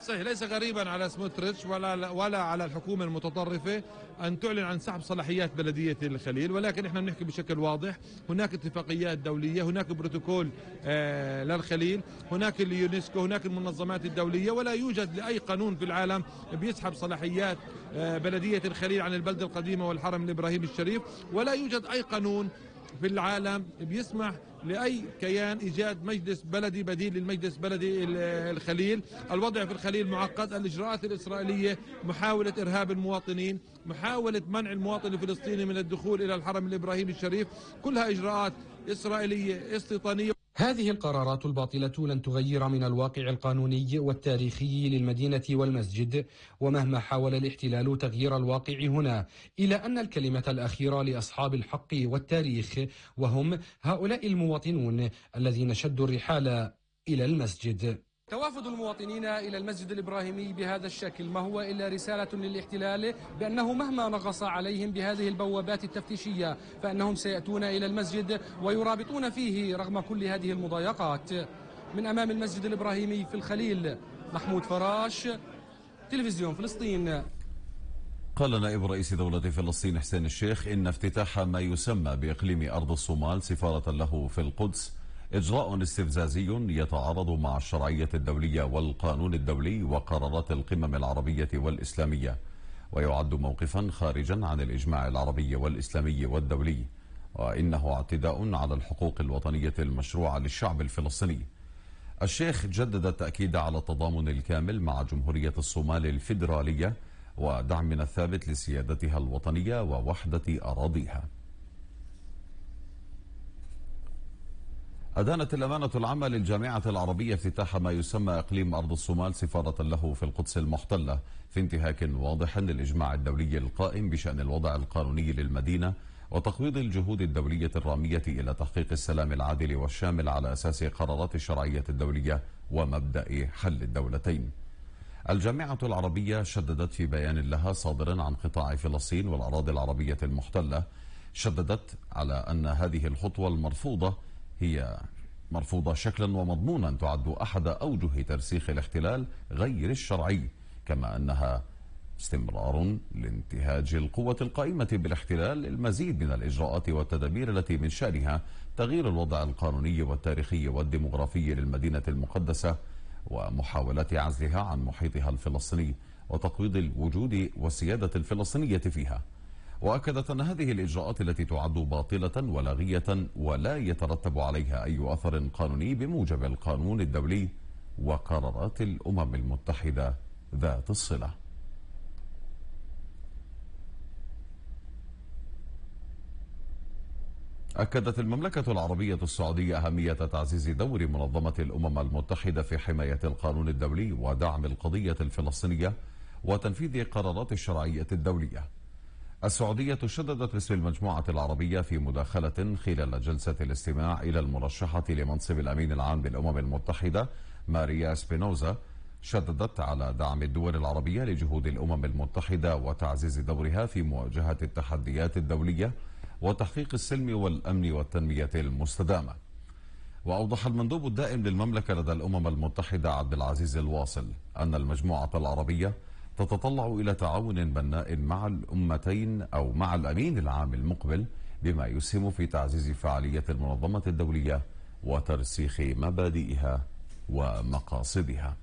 صحيح، ليس غريبا على سموتريتش ولا على الحكومة المتطرفة أن تعلن عن سحب صلاحيات بلدية الخليل، ولكن احنا بنحكي بشكل واضح. هناك اتفاقيات دولية، هناك بروتوكول للخليل، هناك اليونسكو، هناك المنظمات الدولية، ولا يوجد لأي قانون في العالم بيسحب صلاحيات بلدية الخليل عن البلدة القديمة والحرم الإبراهيمي الشريف، ولا يوجد أي قانون في العالم بيسمح لأي كيان إيجاد مجلس بلدي بديل للمجلس بلدي الخليل. الوضع في الخليل معقد، الإجراءات الإسرائيلية محاولة إرهاب المواطنين، محاولة منع المواطن الفلسطيني من الدخول إلى الحرم الإبراهيمي الشريف، كلها إجراءات إسرائيلية استيطانية. هذه القرارات الباطلة لن تغير من الواقع القانوني والتاريخي للمدينة والمسجد، ومهما حاول الاحتلال تغيير الواقع هنا، إلى أن الكلمة الأخيرة لأصحاب الحق والتاريخ، وهم هؤلاء المواطنون الذين شدوا الرحال إلى المسجد. توافد المواطنين إلى المسجد الإبراهيمي بهذا الشكل ما هو إلا رسالة للاحتلال بأنه مهما نغص عليهم بهذه البوابات التفتيشية فأنهم سيأتون إلى المسجد ويرابطون فيه رغم كل هذه المضايقات. من أمام المسجد الإبراهيمي في الخليل، محمود فراش، تلفزيون فلسطين. قال نائب رئيس دولة فلسطين حسين الشيخ إن افتتاح ما يسمى بإقليم أرض الصومال سفارة له في القدس إجراء استفزازي يتعارض مع الشرعية الدولية والقانون الدولي وقرارات القمم العربية والإسلامية، ويعد موقفا خارجا عن الإجماع العربي والإسلامي والدولي، وإنه اعتداء على الحقوق الوطنية المشروعة للشعب الفلسطيني. الشيخ جدد التأكيد على التضامن الكامل مع جمهورية الصومال الفيدرالية ودعمنا الثابت لسيادتها الوطنية ووحدة أراضيها. أدانت الأمانة العامة للجامعة العربية افتتاح ما يسمى إقليم أرض الصومال سفارة له في القدس المحتلة في انتهاك واضح للإجماع الدولي القائم بشأن الوضع القانوني للمدينة وتقويض الجهود الدولية الرامية إلى تحقيق السلام العادل والشامل على أساس قرارات الشرعية الدولية ومبدأ حل الدولتين. الجامعة العربية شددت في بيان لها صادر عن قطاع فلسطين والأراضي العربية المحتلة، شددت على أن هذه الخطوة المرفوضة هي مرفوضة شكلا ومضمونا تعد أحد أوجه ترسيخ الاحتلال غير الشرعي، كما أنها استمرار لانتهاج القوة القائمة بالاحتلال للمزيد من الإجراءات والتدابير التي من شأنها تغيير الوضع القانوني والتاريخي والديمغرافي للمدينة المقدسة ومحاولة عزلها عن محيطها الفلسطيني وتقويض الوجود والسيادة الفلسطينية فيها. وأكدت أن هذه الإجراءات التي تعد باطلة ولاغية ولا يترتب عليها أي أثر قانوني بموجب القانون الدولي وقرارات الأمم المتحدة ذات الصلة. أكدت المملكة العربية السعودية أهمية تعزيز دور منظمة الأمم المتحدة في حماية القانون الدولي ودعم القضية الفلسطينية وتنفيذ قرارات الشرعية الدولية. السعودية شددت باسم المجموعة العربية في مداخلة خلال جلسة الاستماع إلى المرشحة لمنصب الأمين العام للأمم المتحدة ماريا سبينوزا، شددت على دعم الدول العربية لجهود الأمم المتحدة وتعزيز دورها في مواجهة التحديات الدولية وتحقيق السلم والأمن والتنمية المستدامة. وأوضح المندوب الدائم للمملكة لدى الأمم المتحدة عبد العزيز الواصل أن المجموعة العربية تتطلع إلى تعاون بناء مع الأمتين أو مع الأمين العام المقبل بما يسهم في تعزيز فعالية المنظمة الدولية وترسيخ مبادئها ومقاصدها.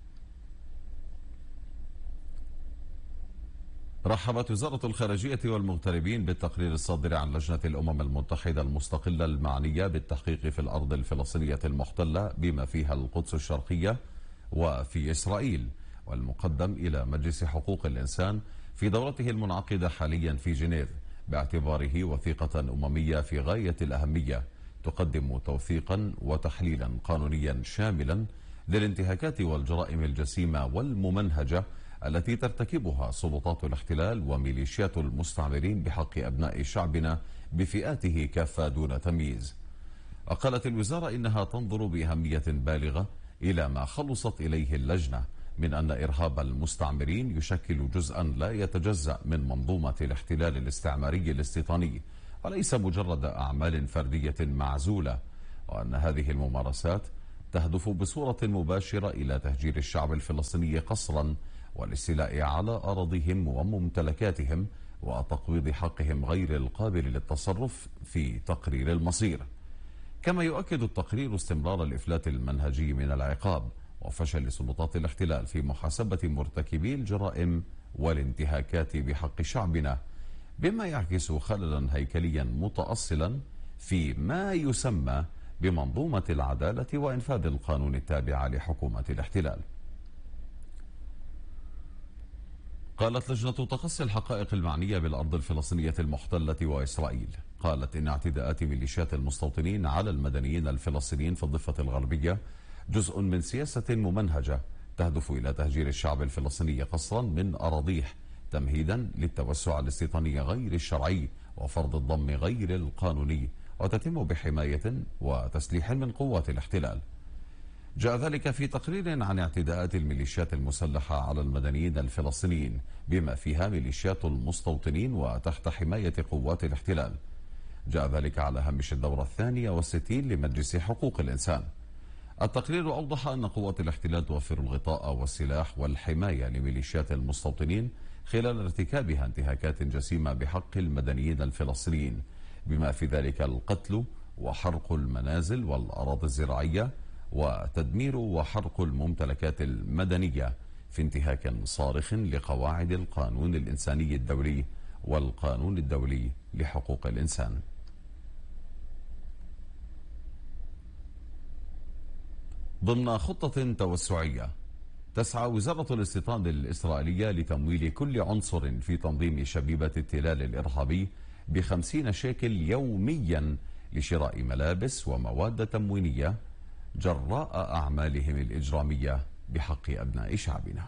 رحبت وزارة الخارجية والمغتربين بالتقرير الصادر عن لجنة الأمم المتحدة المستقلة المعنية بالتحقيق في الأرض الفلسطينية المحتلة بما فيها القدس الشرقية وفي إسرائيل، والمقدم إلى مجلس حقوق الإنسان في دورته المنعقدة حاليا في جنيف، باعتباره وثيقة أممية في غاية الأهمية تقدم توثيقا وتحليلا قانونيا شاملا للانتهاكات والجرائم الجسيمة والممنهجة التي ترتكبها سلطات الاحتلال وميليشيات المستعمرين بحق أبناء شعبنا بفئاته كافة دون تمييز. وقالت الوزارة إنها تنظر بأهمية بالغة إلى ما خلصت إليه اللجنة من أن إرهاب المستعمرين يشكل جزءا لا يتجزأ من منظومة الاحتلال الاستعماري الاستيطاني وليس مجرد أعمال فردية معزولة، وأن هذه الممارسات تهدف بصورة مباشرة إلى تهجير الشعب الفلسطيني قسرا والاستيلاء على أراضيهم وممتلكاتهم وتقويض حقهم غير القابل للتصرف في تقرير المصير. كما يؤكد التقرير استمرار الإفلات المنهجي من العقاب وفشل سلطات الاحتلال في محاسبة مرتكبي الجرائم والانتهاكات بحق شعبنا، بما يعكس خللا هيكليا متأصلا في ما يسمى بمنظومة العدالة وإنفاذ القانون التابعة لحكومة الاحتلال. قالت لجنة تقصي الحقائق المعنية بالأرض الفلسطينية المحتلة وإسرائيل، قالت إن اعتداءات ميليشيات المستوطنين على المدنيين الفلسطينيين في الضفة الغربية جزء من سياسة ممنهجة تهدف إلى تهجير الشعب الفلسطيني قسرا من أراضيه تمهيدا للتوسع الاستيطاني غير الشرعي وفرض الضم غير القانوني، وتتم بحماية وتسليح من قوات الاحتلال. جاء ذلك في تقرير عن اعتداءات الميليشيات المسلحة على المدنيين الفلسطينيين بما فيها ميليشيات المستوطنين وتحت حماية قوات الاحتلال. جاء ذلك على هامش الدورة 62 لمجلس حقوق الإنسان. التقرير أوضح أن قوات الاحتلال توفر الغطاء والسلاح والحماية لميليشيات المستوطنين خلال ارتكابها انتهاكات جسيمة بحق المدنيين الفلسطينيين بما في ذلك القتل وحرق المنازل والأراضي الزراعية وتدمير وحرق الممتلكات المدنية في انتهاك صارخ لقواعد القانون الإنساني الدولي والقانون الدولي لحقوق الإنسان. ضمن خطة توسعية تسعى وزارة الاستيطان الإسرائيلية لتمويل كل عنصر في تنظيم شبيبة التلال الإرهابي ب50 شيكل يوميا لشراء ملابس ومواد تموينية جراء أعمالهم الإجرامية بحق أبناء شعبنا.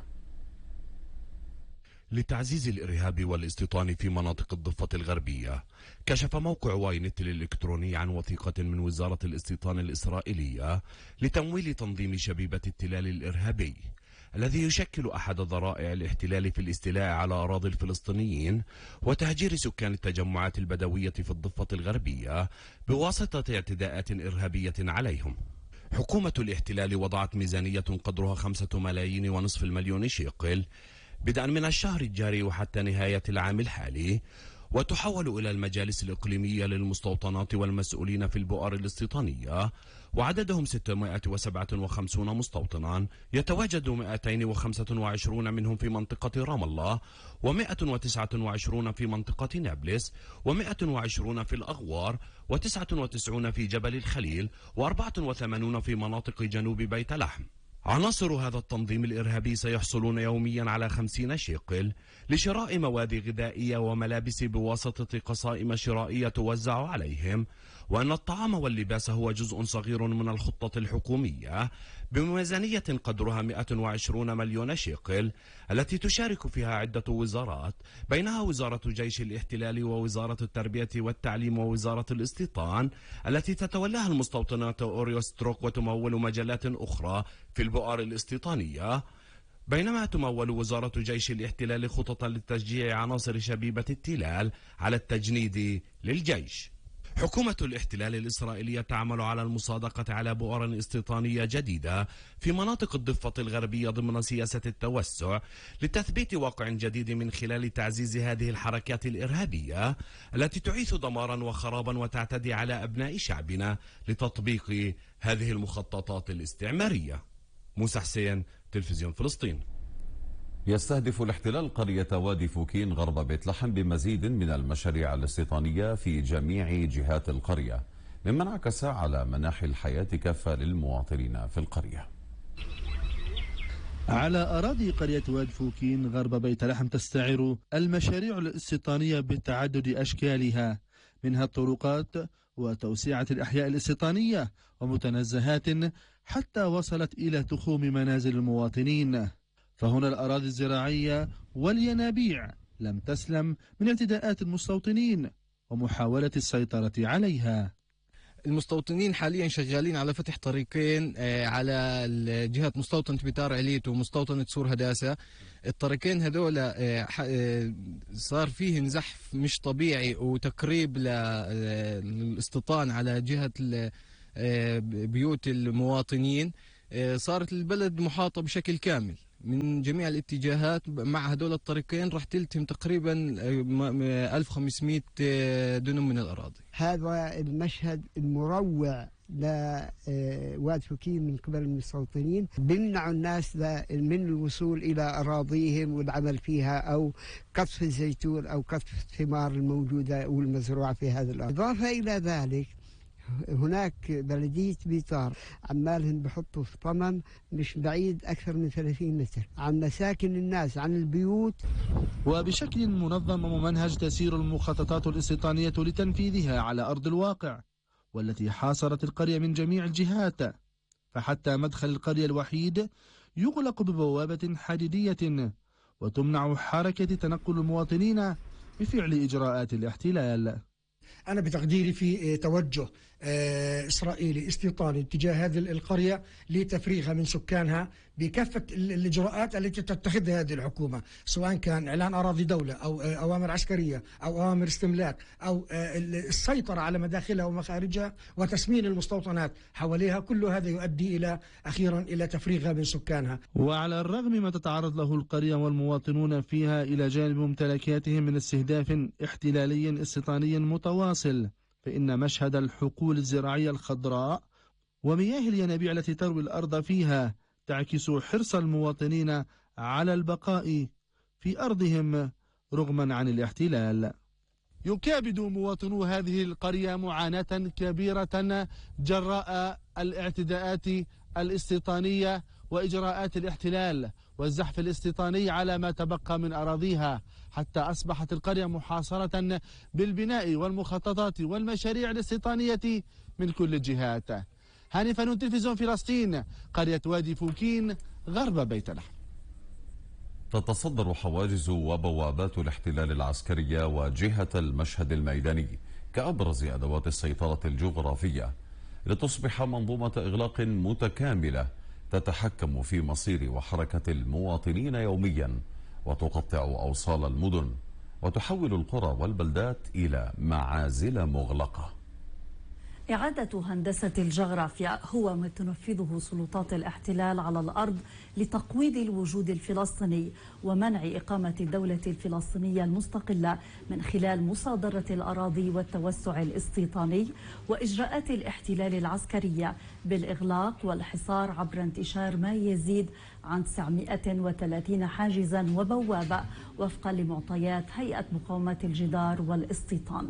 لتعزيز الإرهاب والاستيطان في مناطق الضفة الغربية، كشف موقع واينت الإلكتروني عن وثيقة من وزارة الاستيطان الإسرائيلية لتمويل تنظيم شبيبة التلال الإرهابي الذي يشكل أحد ذرائع الاحتلال في الاستيلاء على أراضي الفلسطينيين وتهجير سكان التجمعات البدوية في الضفة الغربية بواسطة اعتداءات إرهابية عليهم. حكومة الاحتلال وضعت ميزانية قدرها 5.5 ملايين شيكل بدءا من الشهر الجاري وحتى نهاية العام الحالي، وتحول إلى المجالس الإقليمية للمستوطنات والمسؤولين في البؤر الاستيطانية، وعددهم 657 مستوطنا، يتواجد 225 منهم في منطقة رام الله، و129 في منطقة نابلس، و120 في الأغوار، و99 في جبل الخليل، و84 في مناطق جنوب بيت لحم. عناصر هذا التنظيم الإرهابي سيحصلون يوميا على 50 شيكل لشراء مواد غذائية وملابس بواسطة قصائم شرائية توزع عليهم، وأن الطعام واللباس هو جزء صغير من الخطة الحكومية بميزانية قدرها 120 مليون شيكل التي تشارك فيها عدة وزارات، بينها وزارة جيش الاحتلال ووزارة التربية والتعليم ووزارة الاستيطان التي تتولاها المستوطنات أوريوستروك وتمول مجالات أخرى في البؤر الاستيطانية، بينما تمول وزارة جيش الاحتلال خططا لتشجيع عناصر شبيبة التلال على التجنيد للجيش. حكومة الاحتلال الإسرائيلية تعمل على المصادقة على بؤر استيطانية جديدة في مناطق الضفة الغربية ضمن سياسة التوسع لتثبيت واقع جديد من خلال تعزيز هذه الحركات الإرهابية التي تعيث دمارا وخرابا وتعتدي على أبناء شعبنا لتطبيق هذه المخططات الاستعمارية. موسى حسين، تلفزيون فلسطين. يستهدف الاحتلال قرية وادي فوكين غرب بيت لحم بمزيد من المشاريع الاستيطانية في جميع جهات القرية، مما انعكس على مناحي الحياة كافة للمواطنين في القرية. على أراضي قرية واد فوكين غرب بيت لحم تستعر المشاريع الاستيطانية بتعدد أشكالها، منها الطرقات وتوسعة الأحياء الاستيطانية ومتنزهات حتى وصلت إلى تخوم منازل المواطنين. فهنا الأراضي الزراعية والينابيع لم تسلم من اعتداءات المستوطنين ومحاولة السيطرة عليها. المستوطنين حاليا شغالين على فتح طريقين على جهة مستوطنة بتار عليت ومستوطنة سور هداسة. الطريقين هذول صار فيهم زحف مش طبيعي وتقريب للاستيطان على جهة بيوت المواطنين. صارت البلد محاطة بشكل كامل من جميع الاتجاهات. مع هدول الطريقين رح تلتهم تقريبا 1500 دنم من الأراضي. هذا المشهد المروع لواد فوكين من قبل المستوطنين، بيمنعوا الناس من الوصول إلى أراضيهم والعمل فيها أو قطف الزيتون أو قطف الثمار الموجودة والمزروعة في هذا الأرض. إضافة إلى ذلك هناك بلدية بيطار عمالهم بحطوا في طمن مش بعيد أكثر من 30 متر عن مساكن الناس، عن البيوت. وبشكل منظم وممنهج تسير المخططات الاستيطانية لتنفيذها على أرض الواقع، والتي حاصرت القرية من جميع الجهات، فحتى مدخل القرية الوحيد يغلق ببوابة حديدية وتمنع حركة تنقل المواطنين بفعل إجراءات الاحتلال. أنا بتقديري في توجه إسرائيلي استيطاني تجاه هذه القرية لتفريغها من سكانها بكافة الإجراءات التي تتخذها هذه الحكومة، سواء كان إعلان أراضي دولة أو أوامر عسكرية أو أوامر استملاك أو السيطرة على مداخلها ومخارجها وتسمين المستوطنات حواليها. كل هذا يؤدي أخيرا إلى تفريغها من سكانها. وعلى الرغم ما تتعرض له القرية والمواطنون فيها إلى جانب ممتلكاتهم من استهداف احتلالي استيطاني متواصل، فإن مشهد الحقول الزراعية الخضراء ومياه الينابيع التي تروي الأرض فيها تعكس حرص المواطنين على البقاء في أرضهم رغما عن الاحتلال. يكابد مواطنو هذه القرية معاناة كبيرة جراء الاعتداءات الاستيطانية وإجراءات الاحتلال والزحف الاستيطاني على ما تبقى من أراضيها، حتى أصبحت القرية محاصرة بالبناء والمخططات والمشاريع الاستيطانية من كل الجهات. هاني فنون، تلفزيون فلسطين، قرية وادي فوكين غرب بيت لحم. تتصدر حواجز وبوابات الاحتلال العسكرية واجهة المشهد الميداني كأبرز أدوات السيطرة الجغرافية، لتصبح منظومة إغلاق متكاملة تتحكم في مصير وحركة المواطنين يوميا، وتقطع أوصال المدن وتحول القرى والبلدات إلى معازل مغلقة. إعادة هندسة الجغرافيا هو ما تنفذه سلطات الاحتلال على الأرض لتقويض الوجود الفلسطيني ومنع إقامة الدولة الفلسطينية المستقلة من خلال مصادرة الأراضي والتوسع الاستيطاني وإجراءات الاحتلال العسكرية بالإغلاق والحصار عبر انتشار ما يزيد عن 930 حاجزا وبوابة وفقا لمعطيات هيئة مقاومة الجدار والاستيطان.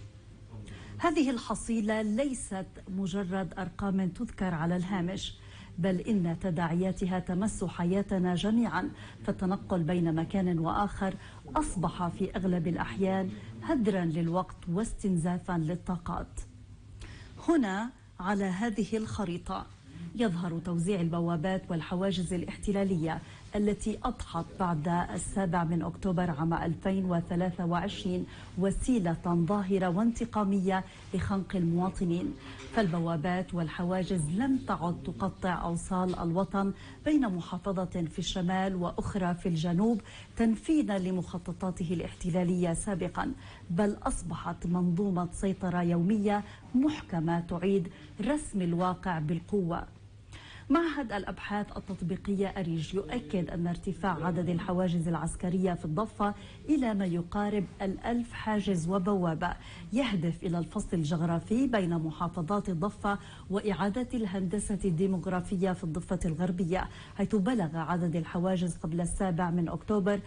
هذه الحصيلة ليست مجرد أرقام تذكر على الهامش، بل إن تداعياتها تمس حياتنا جميعا، فالتنقل بين مكان وآخر أصبح في أغلب الأحيان هدرا للوقت واستنزافا للطاقات. هنا على هذه الخريطة يظهر توزيع البوابات والحواجز الاحتلالية التي أضحت بعد 7 أكتوبر عام 2023 وسيلة ظاهرة وانتقامية لخنق المواطنين. فالبوابات والحواجز لم تعد تقطع أوصال الوطن بين محافظة في الشمال وأخرى في الجنوب تنفيذا لمخططاته الاحتلالية سابقا، بل أصبحت منظومة سيطرة يومية محكمة تعيد رسم الواقع بالقوة. معهد الأبحاث التطبيقية أريج يؤكد أن ارتفاع عدد الحواجز العسكرية في الضفة إلى ما يقارب 1000 حاجز وبوابة يهدف إلى الفصل الجغرافي بين محافظات الضفة وإعادة الهندسة الديمغرافية في الضفة الغربية، حيث بلغ عدد الحواجز قبل 7 أكتوبر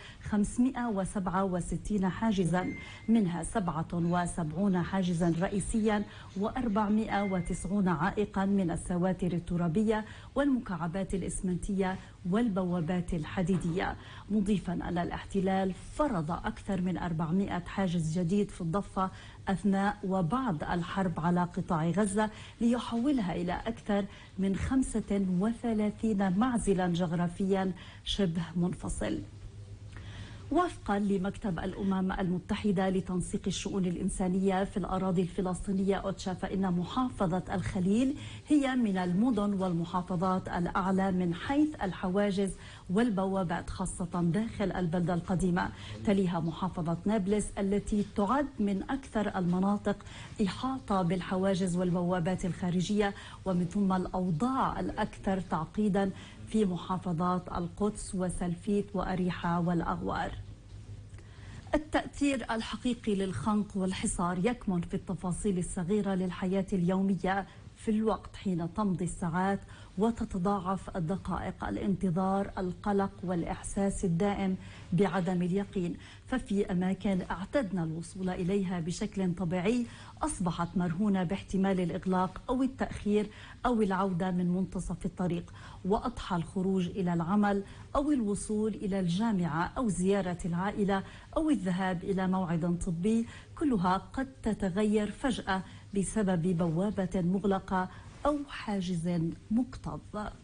567 حاجزا، منها 77 حاجزا رئيسيا و490 عائقا من السواتر الترابية والمكعبات الإسمنتية والبوابات الحديدية، مضيفا أن الاحتلال فرض أكثر من 400 حاجز جديد في الضفة أثناء وبعد الحرب على قطاع غزة ليحولها إلى أكثر من 35 معزلا جغرافيا شبه منفصل. وفقا لمكتب الأمم المتحدة لتنسيق الشؤون الإنسانية في الأراضي الفلسطينية أوتشا، فإن محافظة الخليل هي من المدن والمحافظات الأعلى من حيث الحواجز والبوابات، خاصة داخل البلدة القديمة. تليها محافظة نابلس التي تعد من أكثر المناطق إحاطة بالحواجز والبوابات الخارجية، ومن ثم الأوضاع الأكثر تعقيدا في محافظات القدس وسلفيت وأريحة والأغوار. التأثير الحقيقي للخنق والحصار يكمن في التفاصيل الصغيرة للحياة اليومية، في الوقت حين تمضي الساعات وتتضاعف الدقائق، الانتظار، القلق والإحساس الدائم بعدم اليقين. ففي أماكن اعتدنا الوصول إليها بشكل طبيعي أصبحت مرهونة باحتمال الإغلاق أو التأخير أو العودة من منتصف الطريق، وأضحى الخروج إلى العمل أو الوصول إلى الجامعة أو زيارة العائلة أو الذهاب إلى موعد طبي، كلها قد تتغير فجأة بسبب بوابة مغلقة أو حاجز مكتظ.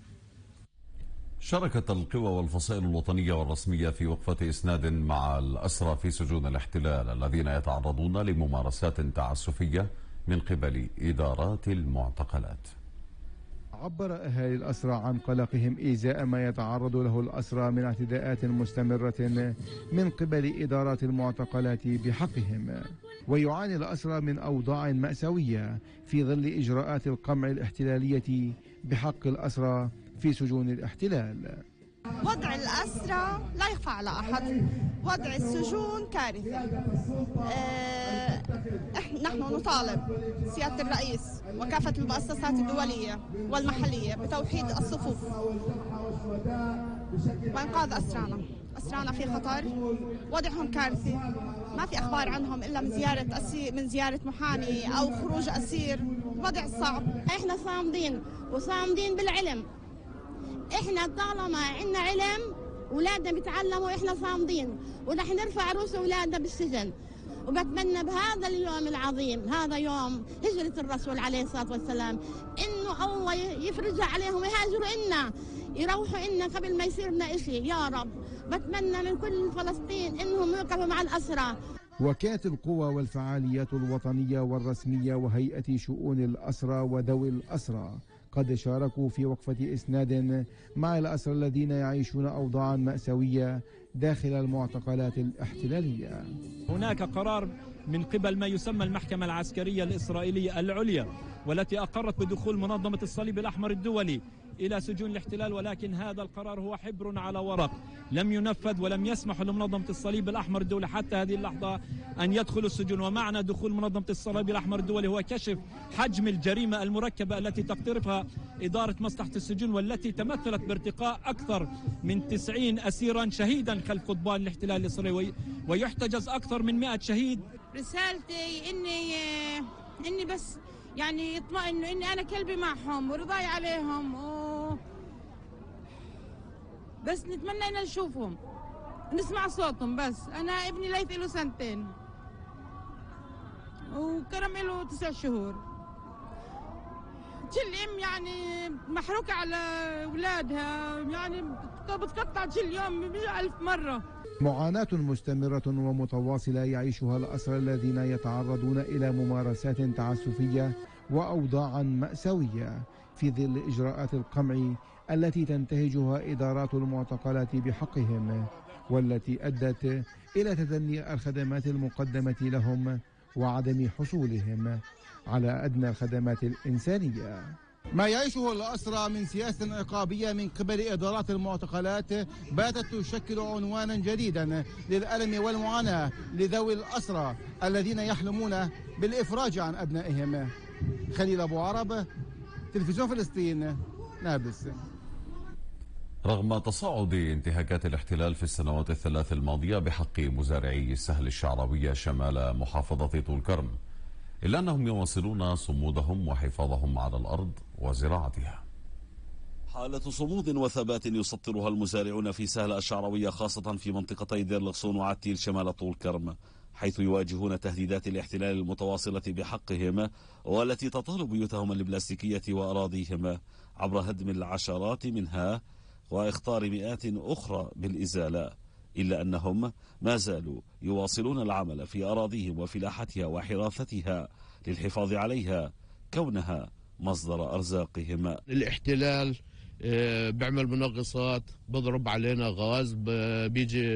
شاركت القوى والفصائل الوطنية والرسمية في وقفة إسناد مع الأسرى في سجون الاحتلال الذين يتعرضون لممارسات تعسفية من قبل إدارات المعتقلات. عبر أهالي الأسرى عن قلقهم إزاء ما يتعرض له الأسرى من اعتداءات مستمرة من قبل إدارات المعتقلات بحقهم، ويعاني الأسرى من أوضاع مأساوية في ظل إجراءات القمع الاحتلالية بحق الأسرى في سجون الاحتلال. وضع الأسرى لا يخفى على أحد، وضع السجون كارثة. نحن نطالب سيادة الرئيس وكافة المؤسسات الدولية والمحلية بتوحيد الصفوف وإنقاذ أسرانا في خطر، وضعهم كارثي، ما في أخبار عنهم إلا من زيارة محامي أو خروج أسير، وضع صعب. إحنا صامدين وصامدين بالعلم، إحنا طالما عندنا علم أولادنا بيتعلموا، إحنا صامدين ورح نرفع رؤوس أولادنا بالسجن. وبتمنى بهذا اليوم العظيم، هذا يوم هجرة الرسول عليه الصلاة والسلام، إنه الله يفرجها عليهم ويهاجروا إنا، يروحوا إنا قبل ما يصير لنا إشي يا رب. بتمنى من كل فلسطين إنهم يوقفوا مع الأسرى. وكانت القوى والفعاليات الوطنية والرسمية وهيئة شؤون الأسرى وذوي الأسرى قد شاركوا في وقفة إسناد مع الأسرى الذين يعيشون أوضاعا مأساوية داخل المعتقلات الاحتلالية. هناك قرار من قبل ما يسمى المحكمة العسكرية الإسرائيلية العليا، والتي أقرت بدخول منظمة الصليب الأحمر الدولي إلى سجون الاحتلال، ولكن هذا القرار هو حبر على ورق، لم ينفذ ولم يسمح لمنظمة الصليب الأحمر الدولي حتى هذه اللحظة أن يدخلوا السجون. ومعنى دخول منظمة الصليب الأحمر الدولي هو كشف حجم الجريمة المركبة التي تقترفها إدارة مصلحة السجون، والتي تمثلت بارتقاء أكثر من 90 أسيرا شهيدا خلف قضبان الاحتلال الإسرائيلي، ويحتجز أكثر من 100 شهيد. رسالتي إني بس يعني يطمئنوا إني أنا كلبي معهم ورضاي عليهم، بس نتمنى إن نشوفهم نسمع صوتهم. بس أنا ابني ليث له 2 سنين وكرم له 9 شهور. كل ام يعني محروقة على أولادها، يعني بتقطع كل يوم 100,000 مرة. معاناة مستمرة ومتواصلة يعيشها الأسرى الذين يتعرضون إلى ممارسات تعسفية وأوضاعا مأساوية في ظل إجراءات القمع التي تنتهجها إدارات المعتقلات بحقهم، والتي أدت إلى تدني الخدمات المقدمة لهم وعدم حصولهم على أدنى الخدمات الإنسانية. ما يعيشه الأسرى من سياسة عقابية من قبل إدارات المعتقلات باتت تشكل عنوانا جديدا للألم والمعاناة لذوي الأسرى الذين يحلمون بالإفراج عن أبنائهم. خليل أبو عرب، تلفزيون فلسطين، نابلس. رغم تصاعد انتهاكات الاحتلال في السنوات الثلاث الماضية بحق مزارعي السهل الشعراوية شمال محافظة طول كرم، إلا أنهم يواصلون صمودهم وحفاظهم على الأرض وزراعتها. حالة صمود وثبات يسطرها المزارعون في سهل الشعراوية، خاصة في منطقتي دير الغصون وعتيل شمال طول كرم، حيث يواجهون تهديدات الاحتلال المتواصلة بحقهم، والتي تطال بيوتهم البلاستيكية وأراضيهم عبر هدم العشرات منها وإخطار 100 أخرى بالإزالة، إلا أنهم ما زالوا يواصلون العمل في أراضيهم وفلاحتها وحراثتها للحفاظ عليها كونها مصدر أرزاقهم. الاحتلال بيعمل منغصات، بضرب علينا غاز، بيجي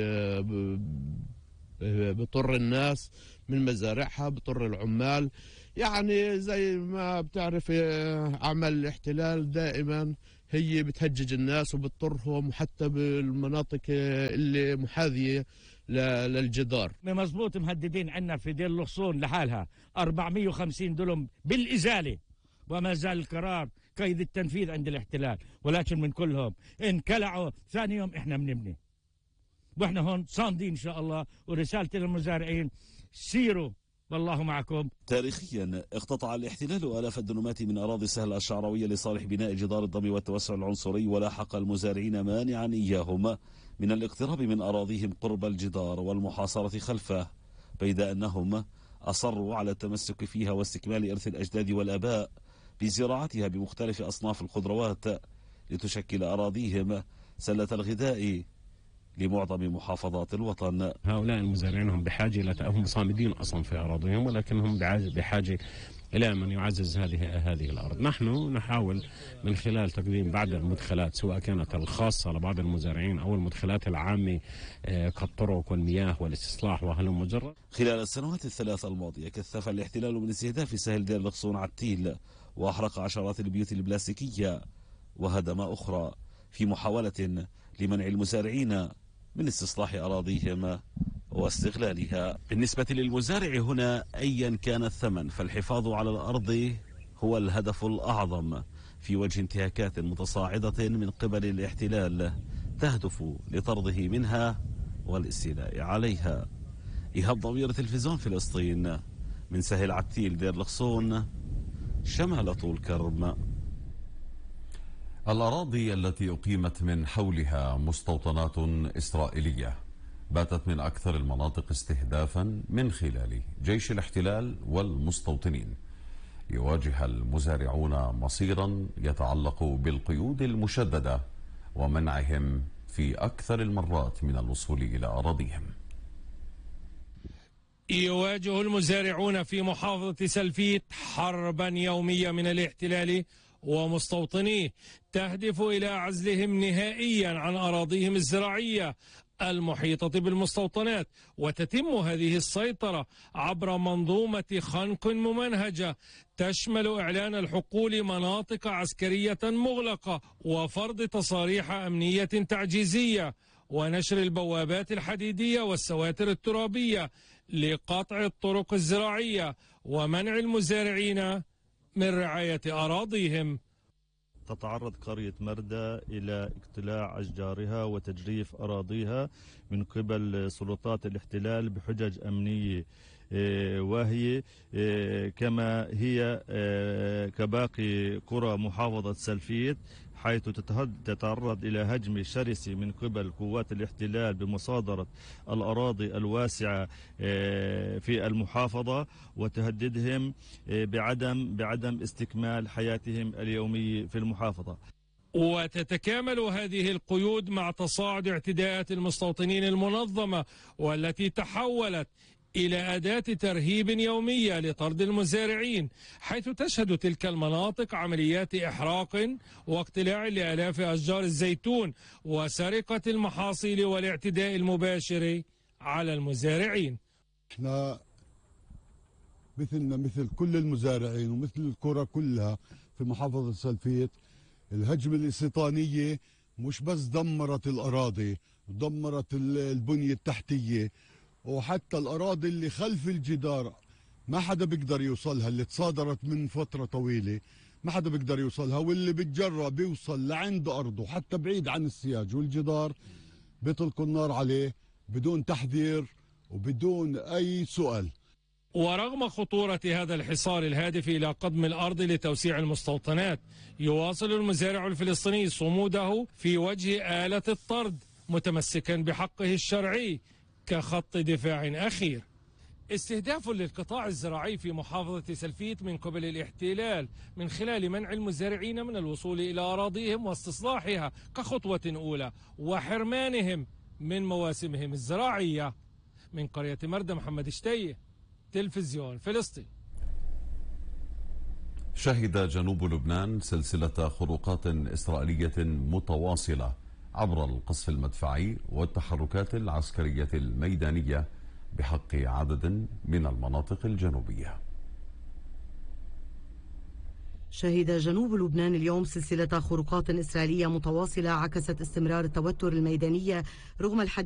بطر الناس من مزارعها، بطر العمال. يعني زي ما بتعرف أعمال الاحتلال دائما هي بتهجج الناس وبتضرهم، حتى بالمناطق اللي محاذية للجدار. مظبوط، مهددين عنا في دير الغصون لحالها 450 دلم بالإزالة، وما زال القرار قيد التنفيذ عند الاحتلال، ولكن من كلهم انكلعوا ثاني يوم احنا بنبني، واحنا هون صامدين ان شاء الله. ورسالة للمزارعين سيروا والله معكم. تاريخيا اقتطع الاحتلال آلاف الدنمات من أراضي سهل الشعراوية لصالح بناء جدار الضم والتوسع العنصري، ولاحق المزارعين مانعا إياهم من الاقتراب من أراضيهم قرب الجدار والمحاصرة خلفه، بيد أنهم أصروا على التمسك فيها واستكمال إرث الأجداد والآباء بزراعتها بمختلف أصناف الخضروات لتشكل أراضيهم سلة الغذاء لمعظم محافظات الوطن. هؤلاء المزارعين هم بحاجة هم صامدين أصلا في أراضيهم، ولكنهم بحاجة إلى من يعزز هذه الأرض. نحن نحاول من خلال تقديم بعض المدخلات، سواء كانت الخاصة لبعض المزارعين أو المدخلات العامة كالطرق والمياه والاستصلاح وهلم جرا. خلال السنوات الثلاث الماضية كثف الاحتلال من استهداف سهل دير الغصون عتيل، وأحرق عشرات البيوت البلاستيكية وهدم أخرى في محاولة لمنع المزارعين من استصلاح أراضيهم واستغلالها. بالنسبة للمزارع هنا أيا كان الثمن، فالحفاظ على الأرض هو الهدف الأعظم في وجه انتهاكات متصاعدة من قبل الاحتلال تهدف لطرده منها والاستيلاء عليها. إيهاب ضمير تلفزيون فلسطين من سهل عتيل دير الغصون شمال طول كرم. الأراضي التي أقيمت من حولها مستوطنات إسرائيلية باتت من أكثر المناطق استهدافا من خلال جيش الاحتلال والمستوطنين. يواجه المزارعون مصيرا يتعلق بالقيود المشددة ومنعهم في أكثر المرات من الوصول إلى أراضيهم. يواجه المزارعون في محافظة سلفيت حربا يومية من الاحتلال ومستوطنيه تهدف إلى عزلهم نهائيا عن أراضيهم الزراعية المحيطة بالمستوطنات، وتتم هذه السيطرة عبر منظومة خنق ممنهجة تشمل إعلان الحقول مناطق عسكرية مغلقة وفرض تصاريح أمنية تعجيزية ونشر البوابات الحديدية والسواتر الترابية لقطع الطرق الزراعية ومنع المزارعين من رعاية أراضيهم. تتعرض قرية مردة إلى اقتلاع أشجارها وتجريف أراضيها من قبل سلطات الاحتلال بحجج أمنية واهية، كما هي كباقي قرى محافظة سلفيت، حيث تتعرض إلى هجم شرس من قبل قوات الاحتلال بمصادرة الأراضي الواسعة في المحافظة وتهددهم بعدم استكمال حياتهم اليومية في المحافظة. وتتكامل هذه القيود مع تصاعد اعتداءات المستوطنين المنظمة، والتي تحولت إلى أداة ترهيب يومية لطرد المزارعين، حيث تشهد تلك المناطق عمليات إحراق واقتلاع لآلاف أشجار الزيتون وسرقة المحاصيل والاعتداء المباشر على المزارعين. احنا مثلنا مثل كل المزارعين ومثل القرى كلها في محافظة سلفيت، الهجمة الاستيطانية مش بس دمرت الأراضي، دمرت البنية التحتية، وحتى الأراضي اللي خلف الجدار ما حدا بيقدر يوصلها، اللي تصادرت من فترة طويلة ما حدا بيقدر يوصلها، واللي بتجرب بيوصل لعند أرضه حتى بعيد عن السياج والجدار بيطلقوا النار عليه بدون تحذير وبدون أي سؤال. ورغم خطورة هذا الحصار الهادف إلى قضم الأرض لتوسيع المستوطنات، يواصل المزارع الفلسطيني صموده في وجه آلة الطرد، متمسكا بحقه الشرعي كخط دفاع أخير. استهداف للقطاع الزراعي في محافظة سلفيت من قبل الاحتلال من خلال منع المزارعين من الوصول إلى أراضيهم واستصلاحها كخطوة أولى، وحرمانهم من مواسمهم الزراعية. من قرية مردة، محمد شتيه، تلفزيون فلسطين. شهد جنوب لبنان سلسلة خروقات إسرائيلية متواصلة عبر القصف المدفعي والتحركات العسكرية الميدانية بحق عدد من المناطق الجنوبية. شهد جنوب لبنان اليوم سلسلة خروقات إسرائيلية متواصلة عكست استمرار التوتر الميداني رغم الحديث